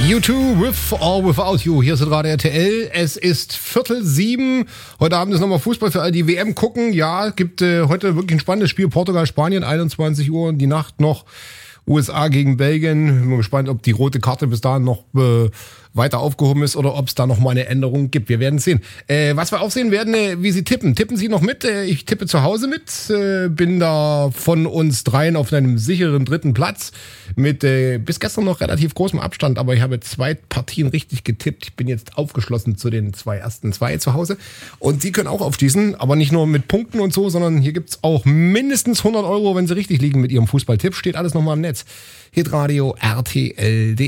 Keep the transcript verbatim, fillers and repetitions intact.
You Too, with or without you. Hier ist gerade R T L. Es ist Viertel sieben. Heute Abend ist nochmal Fußball für alle, die W M gucken. Ja, gibt äh, heute wirklich ein spannendes Spiel. Portugal, Spanien, einundzwanzig Uhr. Und die Nacht noch U S A gegen Belgien. Bin mal gespannt, ob die rote Karte bis dahin noch äh, weiter aufgehoben ist oder ob es da noch mal eine Änderung gibt. Wir werden sehen. Äh, was wir auch sehen werden, äh, wie Sie tippen. Tippen Sie noch mit? Äh, ich tippe zu Hause mit. Äh, bin da von uns dreien auf einem sicheren dritten Platz mit äh, bis gestern noch relativ großem Abstand, aber ich habe zwei Partien richtig getippt. Ich bin jetzt aufgeschlossen zu den zwei ersten zwei zu Hause. Und Sie können auch aufschließen, aber nicht nur mit Punkten und so, sondern hier gibt's auch mindestens hundert Euro, wenn Sie richtig liegen mit Ihrem Fußballtipp. Steht alles nochmal im Netz. Hitradio R T L punkt D E